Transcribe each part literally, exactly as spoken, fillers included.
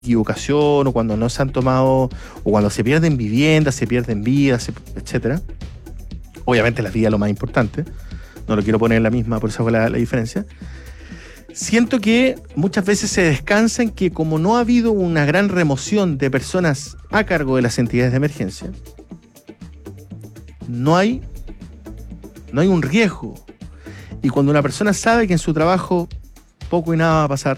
equivocación o cuando no se han tomado, o cuando se pierden viviendas, se pierden vidas, etcétera. Obviamente las vidas es lo más importante, no lo quiero poner en la misma, por eso hago la, la diferencia. Siento que muchas veces se descansa en que como no ha habido una gran remoción de personas a cargo de las entidades de emergencia, no hay, no hay un riesgo. Y cuando una persona sabe que en su trabajo poco y nada va a pasar,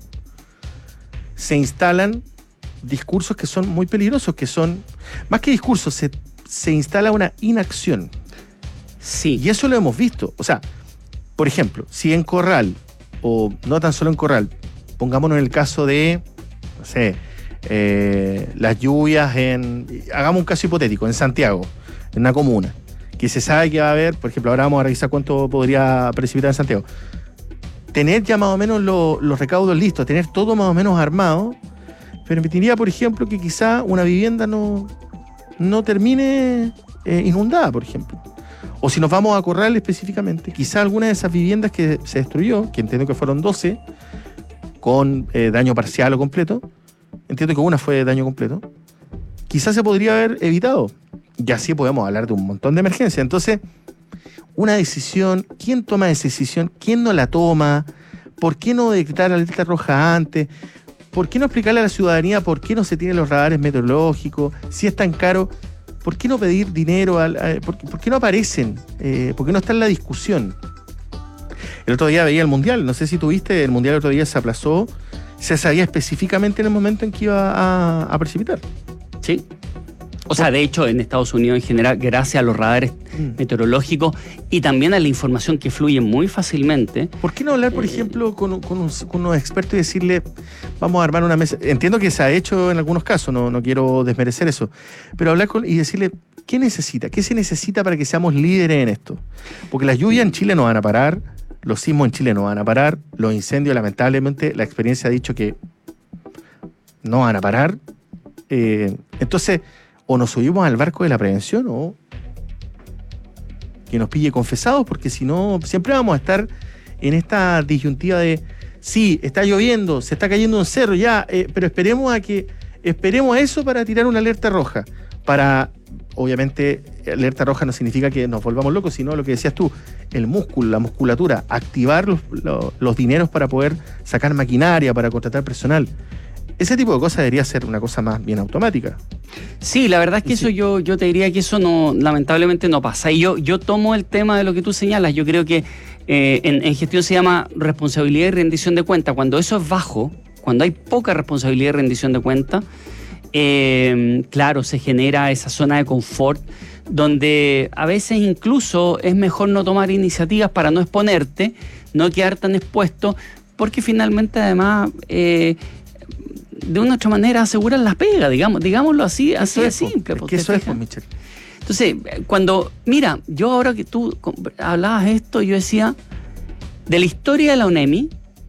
se instalan discursos que son muy peligrosos, que son, más que discursos, se, se instala una inacción. Sí. Y eso lo hemos visto. O sea, por ejemplo, si en Corral, o no tan solo en Corral, pongámonos en el caso de, no sé, eh, las lluvias en, hagamos un caso hipotético, en Santiago, en una comuna, que se sabe que va a haber, por ejemplo, ahora vamos a revisar cuánto podría precipitar en Santiago. Tener ya más o menos lo, los recaudos listos, tener todo más o menos armado, permitiría, por ejemplo, que quizá una vivienda no, no termine eh, inundada, por ejemplo. O si nos vamos a Corral específicamente, quizá alguna de esas viviendas que se destruyó, que entiendo que fueron doce, con eh, daño parcial o completo, entiendo que una fue daño completo, quizás se podría haber evitado. Y así podemos hablar de un montón de emergencias. Entonces, una decisión, ¿quién toma esa decisión? ¿Quién no la toma? ¿Por qué no decretar la alerta roja antes? ¿Por qué no explicarle a la ciudadanía por qué no se tienen los radares meteorológicos? Si es tan caro, ¿por qué no pedir dinero? A, a, por, ¿Por qué no aparecen? Eh, ¿Por qué no está en la discusión? El otro día veía el Mundial, no sé si tuviste, el Mundial el otro día se aplazó, se sabía específicamente en el momento en que iba a, a precipitar. Sí. O sea, de hecho, en Estados Unidos en general, gracias a los radares mm. meteorológicos y también a la información que fluye muy fácilmente. ¿Por qué no hablar, por eh, ejemplo, con, con, un, con unos expertos y decirle, vamos a armar una mesa? Entiendo que se ha hecho en algunos casos, no, no quiero desmerecer eso, pero hablar con, y decirle, ¿qué necesita? ¿Qué se necesita para que seamos líderes en esto? Porque las lluvias en Chile no van a parar, los sismos en Chile no van a parar, los incendios, lamentablemente, la experiencia ha dicho que no van a parar. Eh, entonces... o nos subimos al barco de la prevención o que nos pille confesados, porque si no, siempre vamos a estar en esta disyuntiva de sí, está lloviendo, se está cayendo un cerro, ya, eh, pero esperemos a que esperemos a eso para tirar una alerta roja. Para, obviamente, alerta roja no significa que nos volvamos locos, sino lo que decías tú, el músculo, la musculatura, activar los, los, los dineros para poder sacar maquinaria, para contratar personal. Ese tipo de cosas debería ser una cosa más bien automática. Sí, la verdad es que sí. eso yo, yo te diría que eso no, lamentablemente no pasa. Y yo, yo tomo el tema de lo que tú señalas. Yo creo que eh, en, en gestión se llama responsabilidad y rendición de cuenta. Cuando eso es bajo, cuando hay poca responsabilidad y rendición de cuenta, eh, claro, se genera esa zona de confort donde a veces incluso es mejor no tomar iniciativas para no exponerte, no quedar tan expuesto, porque finalmente además... Eh, de una u otra manera aseguran la pega, digamos, digámoslo así, así de simple. Es que eso es, pues, Michel. Entonces, cuando, mira, yo ahora que tú hablabas esto, yo decía, de la historia de la ONEMI,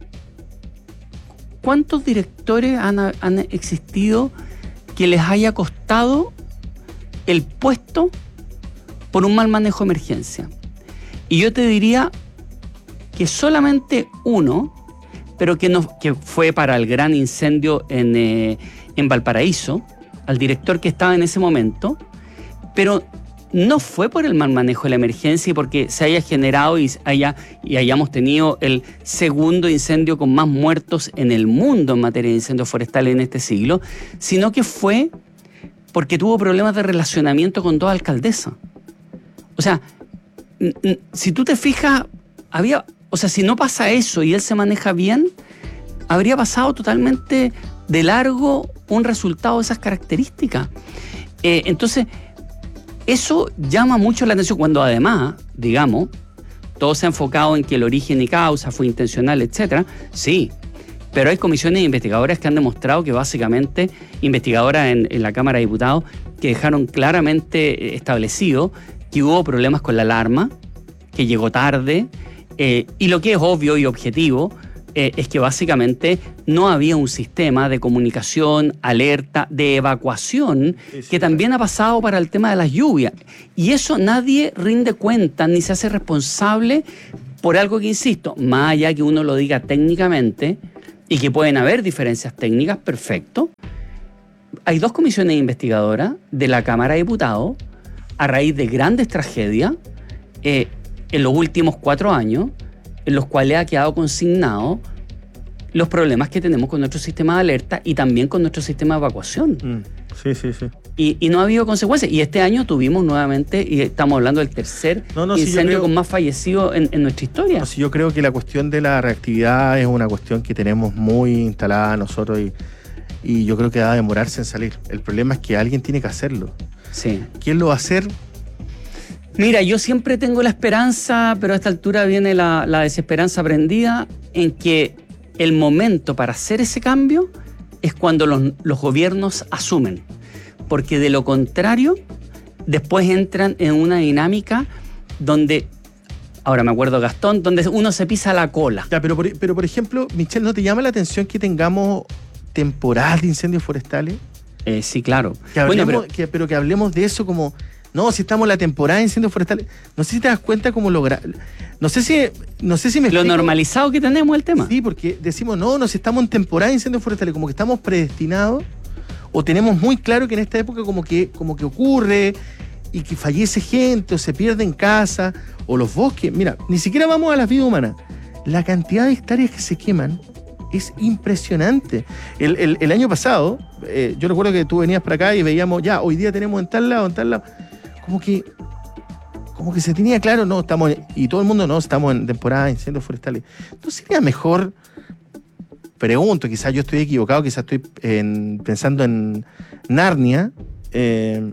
¿cuántos directores han, han existido que les haya costado el puesto por un mal manejo de emergencia? Y yo te diría que solamente uno, pero que, no, que fue para el gran incendio en, eh, en Valparaíso, al director que estaba en ese momento, pero no fue por el mal manejo de la emergencia y porque se haya generado y, haya, y hayamos tenido el segundo incendio con más muertos en el mundo en materia de incendios forestales en este siglo, sino que fue porque tuvo problemas de relacionamiento con dos alcaldesas. O sea, si tú te fijas, había... O sea, si no pasa eso y él se maneja bien, habría pasado totalmente de largo un resultado de esas características. Eh, entonces, eso llama mucho la atención cuando además, digamos, todo se ha enfocado en que el origen y causa fue intencional, etcétera. Sí, pero hay comisiones investigadoras que han demostrado que básicamente, investigadoras en, en la Cámara de Diputados, que dejaron claramente establecido que hubo problemas con la alarma, que llegó tarde. Eh, y lo que es obvio y objetivo eh, es que básicamente no había un sistema de comunicación, alerta, de evacuación, sí, sí, que también ha pasado para el tema de las lluvias. Y eso nadie rinde cuenta ni se hace responsable por algo que, insisto, más allá que uno lo diga técnicamente, y que pueden haber diferencias técnicas, perfecto. Hay dos comisiones investigadoras de la Cámara de Diputados a raíz de grandes tragedias eh, en los últimos cuatro años, en los cuales ha quedado consignado los problemas que tenemos con nuestro sistema de alerta y también con nuestro sistema de evacuación. Mm, sí, sí, sí. Y, y no ha habido consecuencias. Y este año tuvimos nuevamente, y estamos hablando del tercer no, no, incendio si creo, con más fallecidos en, en nuestra historia. No, si yo creo que la cuestión de la reactividad es una cuestión que tenemos muy instalada nosotros y, y yo creo que va a demorarse en salir. El problema es que alguien tiene que hacerlo. Sí. ¿Quién lo va a hacer? Mira, yo siempre tengo la esperanza, pero a esta altura viene la, la desesperanza prendida, en que el momento para hacer ese cambio es cuando los, los gobiernos asumen. Porque de lo contrario, después entran en una dinámica donde, ahora me acuerdo Gastón, donde uno se pisa la cola. Ya, pero, por, pero por ejemplo, Michelle, ¿no te llama la atención que tengamos temporadas de incendios forestales? Eh, sí, claro. Que hablemos, bueno, pero, que, pero que hablemos de eso como... No, si estamos en la temporada de incendios forestales, no sé si te das cuenta cómo lograr... No sé si, no sé si me lo explico. Normalizado que tenemos el tema. Sí, porque decimos, no, no, si estamos en temporada de incendios forestales, como que estamos predestinados, o tenemos muy claro que en esta época como que, como que ocurre, y que fallece gente, o se pierde en casa, o los bosques. Mira, ni siquiera vamos a las vidas humanas. La cantidad de hectáreas que se queman es impresionante. El, el, el año pasado, eh, yo recuerdo que tú venías para acá y veíamos, ya, hoy día tenemos en tal lado, en tal lado... Como que, como que se tenía claro, no, estamos, en, y todo el mundo no, estamos en temporada de incendios forestales. ¿No sería mejor, pregunto, quizás yo estoy equivocado, quizás estoy en, pensando en Narnia, eh,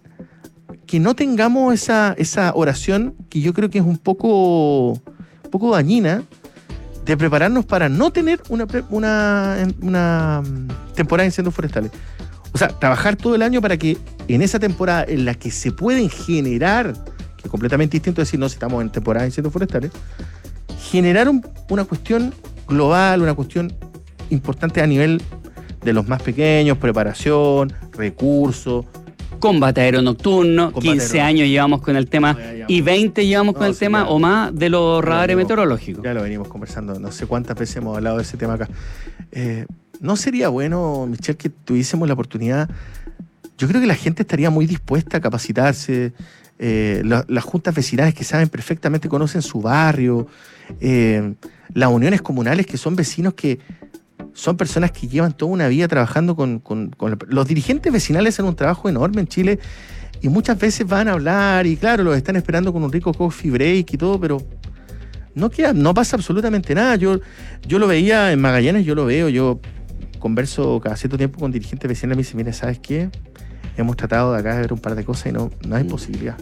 que no tengamos esa, esa oración que yo creo que es un poco, un poco dañina, de prepararnos para no tener una, una, una temporada de incendios forestales? O sea, trabajar todo el año para que en esa temporada en la que se pueden generar, que es completamente distinto decir, no, si estamos en temporada de incendios forestales, generar un, una cuestión global, una cuestión importante a nivel de los más pequeños, preparación, recursos. Combate aéreo nocturno, Combate quince aéreo. años llevamos con el tema, No, y veinte llevamos no, con el sí, tema ya. o más de los radares Ya, meteorológicos. Ya lo venimos conversando, no sé cuántas veces hemos hablado de ese tema acá. Eh, ¿No sería bueno, Michelle, que tuviésemos la oportunidad? Yo creo que la gente estaría muy dispuesta a capacitarse. Eh, la, las juntas vecinales que saben perfectamente, conocen su barrio. Eh, las uniones comunales que son vecinos que son personas que llevan toda una vida trabajando con, con, con la, los dirigentes vecinales hacen un trabajo enorme en Chile y muchas veces van a hablar y claro, los están esperando con un rico coffee break y todo, pero no queda, no pasa absolutamente nada. Yo, yo lo veía en Magallanes, yo lo veo, yo converso cada cierto tiempo con dirigentes vecinales y me dicen, mira, ¿sabes qué? Hemos tratado de acá de ver un par de cosas y no, no hay mm. posibilidad.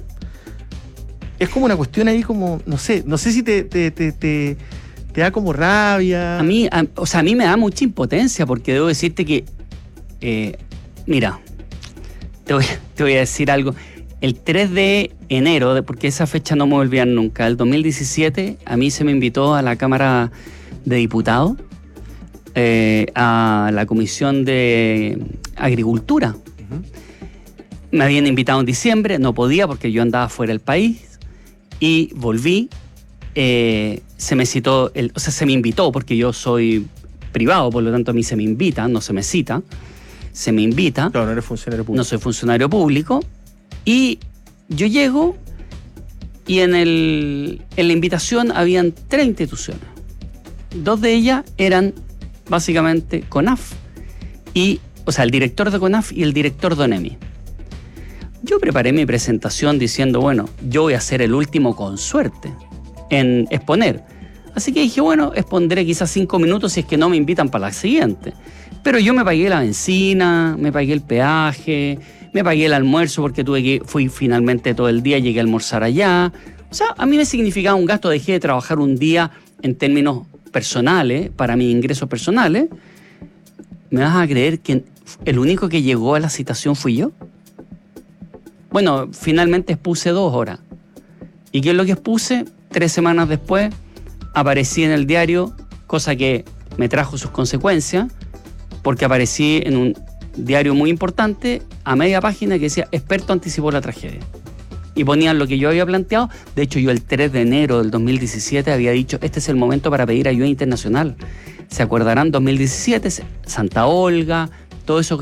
Es como una cuestión ahí como, no sé, no sé si te, te, te, te, te da como rabia. A mí, a, o sea, a mí me da mucha impotencia porque debo decirte que, eh, mira, te voy, te voy a decir algo. El tres de enero, porque esa fecha no me voy a olvidar nunca, el dos mil diecisiete, a mí se me invitó a la Cámara de Diputados, eh, a la Comisión de Agricultura. Uh-huh. Me habían invitado en diciembre, no podía porque yo andaba fuera del país, y volví. Eh, se me citó, el, o sea, se me invitó porque yo soy privado, por lo tanto a mí se me invita, no se me cita, se me invita. Claro, no eres funcionario público. No soy funcionario público. Y yo llego y en, el, en la invitación habían tres instituciones. Dos de ellas eran básicamente CONAF, y, o sea, el director de CONAF y el director de ONEMI. Yo preparé mi presentación diciendo, bueno, yo voy a ser el último con suerte en exponer. Así que dije, bueno, expondré quizás cinco minutos si es que no me invitan para la siguiente. Pero yo me pagué la benzina, me pagué el peaje, me pagué el almuerzo porque tuve que, fui finalmente todo el día, llegué a almorzar allá. O sea, a mí me significaba un gasto, dejé de trabajar un día en términos personales, para mis ingresos personales. ¿Me vas a creer que el único que llegó a la citación fui yo? Bueno, finalmente expuse dos horas. ¿Y qué es lo que expuse? Tres semanas después aparecí en el diario, cosa que me trajo sus consecuencias, porque aparecí en un diario muy importante, a media página, que decía, experto anticipó la tragedia. Y ponían lo que yo había planteado. De hecho, yo el tres de enero del dos mil diecisiete había dicho, este es el momento para pedir ayuda internacional. se acordarán, dos mil diecisiete, Santa Olga, todo eso